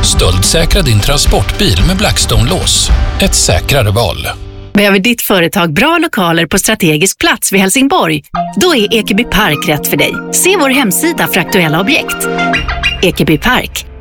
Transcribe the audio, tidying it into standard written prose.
Stöldsäkra din transportbil med Blackstone-lås. Ett säkrare val. Behöver ditt företag bra lokaler på strategisk plats vid Helsingborg? Då är Ekeby Park rätt för dig. Se vår hemsida för aktuella objekt. Ekeby Park.